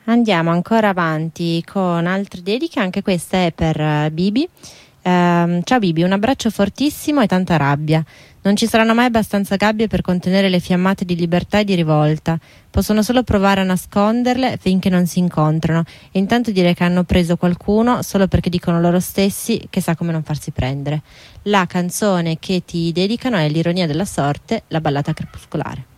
Andiamo ancora avanti con altre dediche, anche questa è per Bibi. Ciao Bibi, un abbraccio fortissimo e tanta rabbia. Non ci saranno mai abbastanza gabbie per contenere le fiammate di libertà e di rivolta. Possono solo provare a nasconderle finché non si incontrano e intanto dire che hanno preso qualcuno solo perché dicono loro stessi che sa come non farsi prendere. La canzone che ti dedicano è L'ironia della sorte, la ballata crepuscolare.